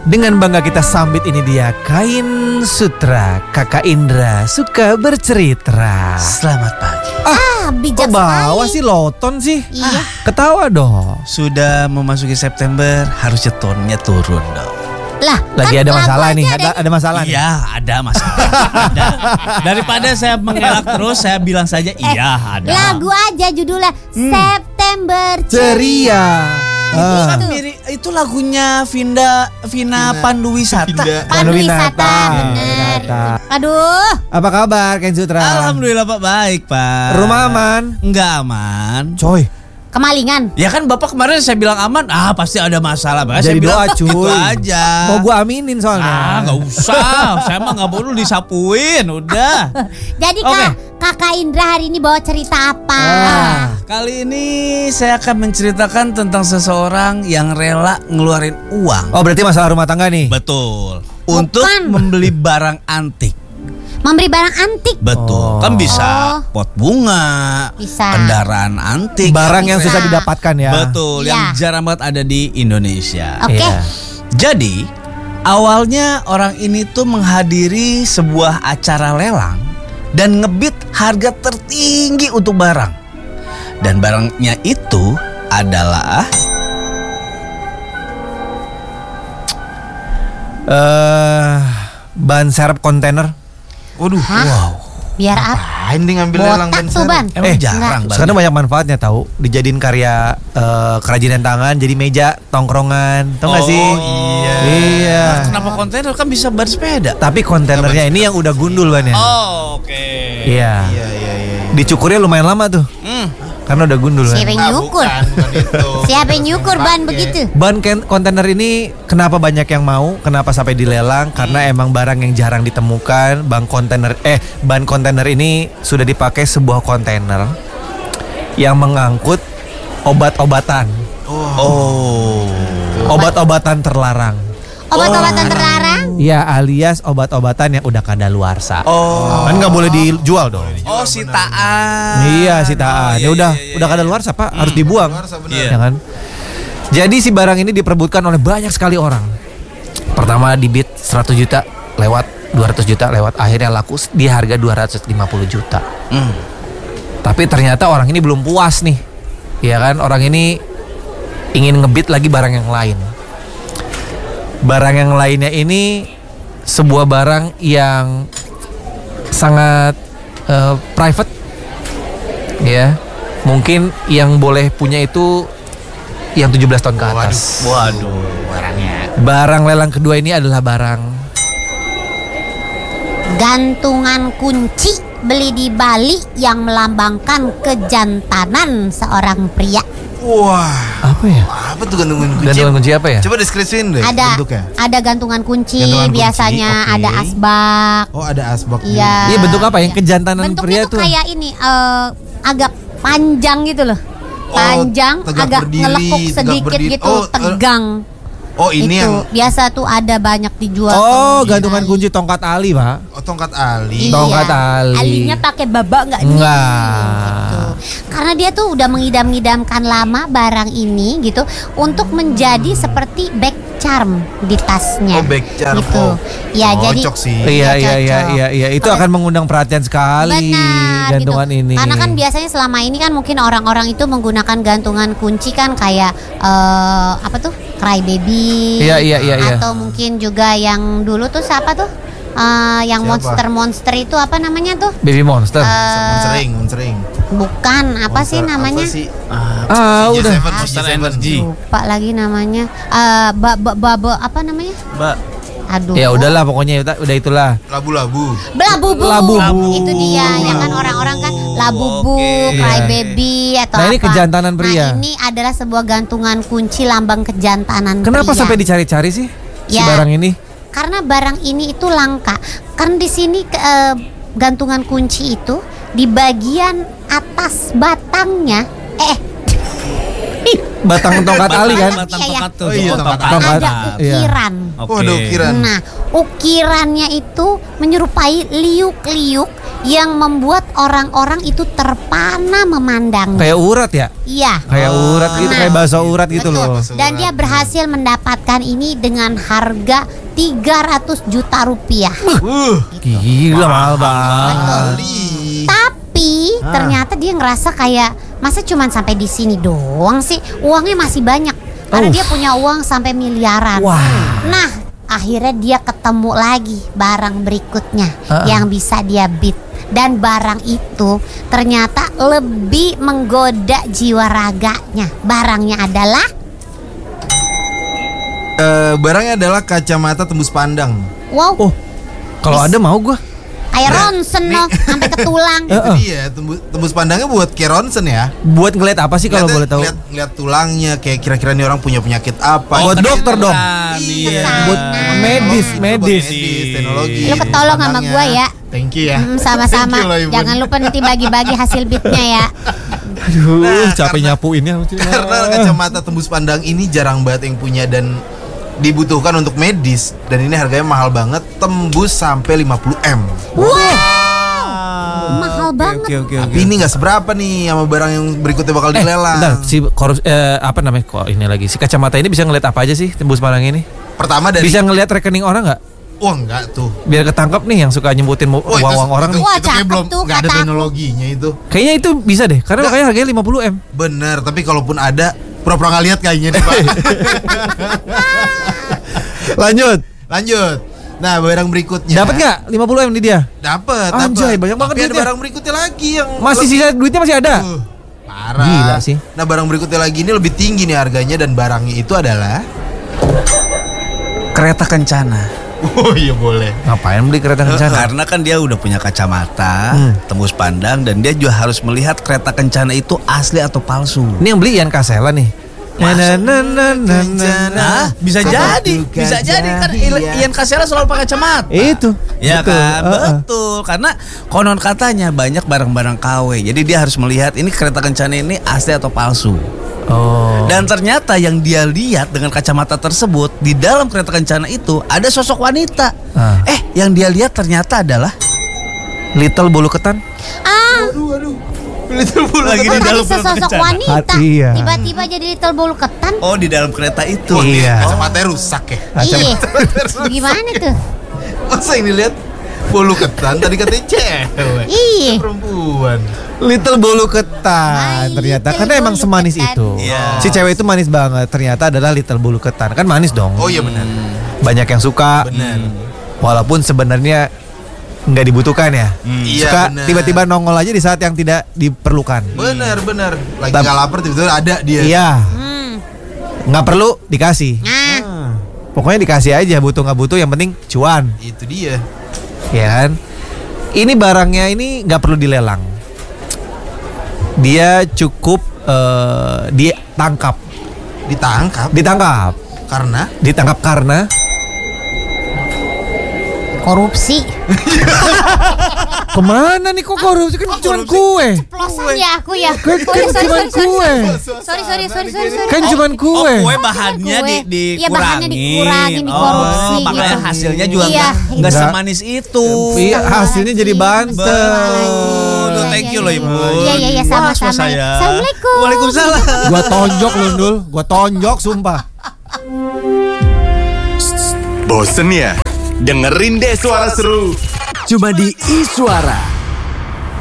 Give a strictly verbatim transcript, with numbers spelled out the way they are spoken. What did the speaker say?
Dengan bangga kita sambit, ini dia Kain Sutra. Kakak Indra suka bercerita. Selamat pagi. Ah, bijak kok bawa sekali. sih loton sih? Iya. Ah, ketawa dong. Sudah memasuki September, harusnya tonnya turun dong. Lah, Lagi kan ada lagu masalah aja nih, ada- ada, ada masalah nih. Iya, ada masalah. Ada. Daripada saya mengelak terus, saya bilang saja iya ada. Lagu aja judulnya Hmm. September Ceria. Itu Ah. kan mirip, itu lagunya Vinda Vina Panduwisata. Panduwisata, Panduwisata. bener. Panduwisata. Aduh, Apa kabar Kain Sutra? Alhamdulillah Pak, baik Pak. Rumah aman? Enggak aman. Coy, kemalingan. Ya kan Bapak kemarin saya bilang aman, ah pasti ada masalah. Pak. jadi Saya bilang, doa cuy. Itu aja. Mau gua aminin soalnya. Ah nggak usah, saya mah nggak perlu disapuin, udah. Jadi Oke. Kak, Kakak Indra hari ini bawa cerita apa? Ah. Kali ini saya akan menceritakan tentang seseorang yang rela ngeluarin uang. Oh, berarti masalah rumah tangga nih. Betul. Untuk Bukan. membeli barang antik. Memberi barang antik. Betul. Oh. Kan bisa Oh. pot bunga, Bisa. kendaraan antik. Barang yang Bisa. susah didapatkan ya. Betul, Iya. yang jarang banget ada di Indonesia. Oke. Iya. Jadi, awalnya orang ini tuh menghadiri sebuah acara lelang dan ngebid harga tertinggi untuk barang. Dan barangnya itu adalah Eh, ban serep kontainer. Waduh, Hah? wow. Biar apa? apain nih ngambil lelang Botak ban tuh, serep? Ban. Emang Eh, jarang enggak. banget. Sekarang banyak manfaatnya tahu. Dijadiin karya eh, kerajinan tangan, jadi meja tongkrongan. Tahu nggak sih? Oh, iya. Iya. Kenapa kontainer kan bisa ban sepeda? Tapi kontainernya ini yang udah gundul ban ya. Oh, oke. Iya. Iya, iya, iya. Dicukurnya lumayan lama tuh. Hmm. Karena udah gundul kan. Siapa yang Ah, nyukur? bukan, bukan itu. Siapa yang nyukur ban begitu? Ban ken- kontainer ini kenapa banyak yang mau? Kenapa sampai dilelang? Karena emang barang yang jarang ditemukan. Ban kontainer eh ban kontainer ini sudah dipakai sebuah kontainer yang mengangkut obat-obatan. Oh. Obat-obatan terlarang. Obat-obatan terlarang? Ya, alias obat-obatan yang udah kadaluarsa. Oh. Kan nggak boleh dijual dong. Oh, sitaan. Iya, sitaan. Oh, Ya iya, udah, iya, iya, udah iya. kadaluarsa, Pak, harus dibuang. Luar benar. Iya. Ya kan? Jadi si barang ini diperebutkan oleh banyak sekali orang. Pertama dibid seratus juta, lewat dua ratus juta, lewat akhirnya laku di harga dua ratus lima puluh juta. Hmm. Tapi ternyata orang ini belum puas nih. Ya kan? Orang ini ingin ngebid lagi barang yang lain. Barang yang lainnya ini sebuah barang yang sangat eh, private. Ya. Mungkin yang boleh punya itu yang tujuh belas tahun ke atas. Waduh, barangnya. Barang lelang kedua ini adalah barang Gantungan kunci beli di Bali yang melambangkan kejantanan seorang pria. Wah, apa ya? apa tuh gantungan kunci? Gantungan kunci apa ya? Coba deskripsiin deh Ada bentuknya. ada gantungan kunci, Gantungan kunci, biasanya oke. ada asbak. Oh, ada asbak. Iya. Iya, bentuk apa? Yang Iya. kejantanan Bentuknya pria tuh tuh. kayak ini eh, agak panjang gitu loh. Oh, Panjang, tegak agak berdiri, ngelekuk tegak sedikit berdiri. gitu, Oh, eh, tegang. Oh, ini itu yang biasa tuh ada banyak dijual. Oh, di gantungan Bali. kunci tongkat ali, Pak. oh, tongkat ali. Iya. Tongkat ali. Alinya pakai babak nggak nih? Enggak. Gitu. Karena dia tuh udah mengidam-ngidamkan lama barang ini gitu untuk menjadi seperti back charm di tasnya. Oh, back charm. Gitu. Oh. Ya, Oh, jadi cocok sih. Iya, iya, iya, cocok. iya, iya. Itu Kalau- akan mengundang perhatian sekali Benar gantungan gitu. ini. Karena kan biasanya selama ini kan mungkin orang-orang itu menggunakan gantungan kunci kan kayak eh, apa tuh? Cry baby. Iya, iya, iya, iya. Atau mungkin juga yang dulu tuh siapa tuh? Eh, yang Siapa? monster-monster itu apa namanya tuh? Baby monster. Eh, Monsering, monsering. bukan, apa sih Monster, namanya? Apa sih? ah, G udah. tujuh, Monster G tujuh. Energy. Lupa lagi namanya. Eh, ba, ba, ba, ba- apa namanya? Mbak. Aduh. Ya udahlah pokoknya udah, udah itulah. Labu-labu. Labubu. Labubu. Itu dia, ya kan orang-orang kan labubu, Oke. cry Iya. baby atau Nah, ini apa. kejantanan pria. Nah, ini adalah sebuah gantungan kunci lambang kejantanan Kenapa pria. sampai dicari-cari sih si Ya. barang ini? Karena barang ini itu langka. Karena di sini ke- eh, gantungan kunci itu di bagian atas batangnya eh Batang tongkat ali kan? Batang Iya, tongkat tuh. Oh, iya, tongkat tongkat. Tongkat. ada Iya. ukiran. Oke. Oh, ada ukiran. Nah, ukirannya itu menyerupai liuk-liuk yang membuat orang-orang itu terpana memandangnya. Kayak urat ya? Iya. Kayak urat gitu, Nah, kayak bakso urat gitu betul. loh. Dan dia berhasil mendapatkan ini dengan harga tiga ratus juta rupiah. Uh, Gila mahal banget. kali. Tapi ternyata dia ngerasa kayak masa cuman sampai di sini doang sih, uangnya masih banyak. Karena Oh. dia punya uang sampai miliaran. Wah. Nah, akhirnya dia ketemu lagi barang berikutnya Uh-uh. yang bisa dia beat. Dan barang itu ternyata lebih menggoda jiwa raganya. Barangnya adalah Eh, barangnya adalah kacamata tembus pandang. wow, Oh, kalau ada mau gua. kayak ronsen loh, sampai ke tulang. Itu dia, tembus, tembus pandangnya buat kayak ronsen ya. Buat ngeliat apa sih kalau Lihatnya- boleh tahu? Lihat, lihat tulangnya, kayak kira-kira nih orang punya penyakit apa. Oh, buat dokter dong. Iya. Buat Nah. medis, Teknologi, medis. medis, teknologi. Lu ketolong sama Pandangnya. gua ya. Thank you ya. Hmm, sama-sama. Thank you loh, Ibu. Jangan lupa nanti bagi-bagi hasil beatnya ya. Aduh, Nah, capek karena- nyapuinnya. Karena kacamata tembus pandang ini jarang banget yang punya dan dibutuhkan untuk medis, dan ini harganya mahal banget, tembus sampai lima puluh M. Mahal banget. Oke, oke, Tapi ini nggak seberapa nih sama barang yang berikutnya bakal Eh, dilelang. bentar, si korus eh, apa namanya? Kok ini lagi? Si kacamata ini bisa ngeliat apa aja sih tembus pandang ini? Pertama dari Bisa ngeliat rekening orang nggak? wah enggak tuh. Biar ketangkep nih yang suka nyebutin mu- Oh, itu- uang-uang orang itu, nih. Wah, itu kayak cakep belum tuh, nggak ada kata aku. teknologinya itu. Kayaknya itu bisa deh, karena Nggak. makanya harganya lima puluh M. Bener, tapi kalaupun ada pura-pura nggak lihat kayaknya deh, Pak. Lanjut. Lanjut. Nah, barang berikutnya. Dapat nggak lima puluh M di dia? Dapat, Anjay, dapat. banyak banget Tapi ada duitnya. barang berikutnya lagi yang Masih lebih- sisa duitnya masih ada. Uh, parah. Gila sih. Nah, barang berikutnya lagi ini lebih tinggi nih harganya, dan barangnya itu adalah Kereta kencana. oh iya boleh. Ngapain beli kereta kencana? Karena kan dia udah punya kacamata, Hmm. tembus pandang, dan dia juga harus melihat kereta kencana itu asli atau palsu. Ini yang beli Ian Kasela nih. Na, na, na, na, na, na. Nah, bisa Apa jadi, tuh bisa jadi kan kejadian? Ian Kasela selalu pakai kacamata. Itu. Ya betul. kan, Uh-uh. betul. Karena konon katanya banyak barang-barang K W. Jadi dia harus melihat ini kereta kencana ini asli atau palsu. Oh. Dan ternyata yang dia lihat dengan kacamata tersebut, di dalam kereta kencana itu ada sosok wanita. Ah. Eh, yang dia lihat ternyata adalah Little bulu ketan. Ah, Aduh, aduh. Little bulu Lagi kok di dalam tadi kereta sesosok kencana. wanita Hat- iya. tiba-tiba jadi little bulu ketan. oh di dalam kereta itu. Wah, nih, Iya. kacamatanya rusak ya. Iya. Gimana tuh? Masa ini lihat bulu ketan, tadi katanya cewek. Iya. Perempuan. Little bulu ketan My ternyata little karena emang bulu semanis ketan. itu. Iya. Si cewek itu manis banget. Ternyata adalah little bulu ketan. Kan manis dong. Oh iya benar. Banyak yang suka. Benar. Walaupun sebenarnya nggak dibutuhkan ya. Iya, Suka benar. tiba-tiba nongol aja di saat yang tidak diperlukan. Benar, benar. Lagi Tapi- nggak lapar tiba-tiba ada dia. Iya. Hmm. Nggak perlu dikasih. Nah, Ah, Pokoknya dikasih aja, butuh nggak butuh yang penting cuan. itu dia. Ya kan? Ini barangnya ini nggak perlu dilelang. Dia cukup eh, ditangkap, Ditangkap ditangkap, karena ditangkap karena korupsi. kemana nih kok korupsi kan cuma kue, Plosan ya aku ya. kan, Oh, kan ya, sorry, cuma sorry, sorry, kue, sorry, sorry, sorry, sorry, sorry. kan cuma kue. Oh, kue bahannya Kue. di, Iya, bahannya dikurangin. dikurangin, dikorupsi Oh, makanya gitu. hasilnya juga Iya, nggak iya. nggak Nggak. semanis itu. Iya, hasilnya jadi banten. Betul. Iya, Thank iya, you loh iya. Ibu. Iya, iya, iya, Wah, sama-sama. saya. Assalamualaikum. Waalaikumsalam. Gua tonjok lu Ndul, gua tonjok sumpah. Bosen ya? Dengerin deh suara seru. Cuma di Iswara.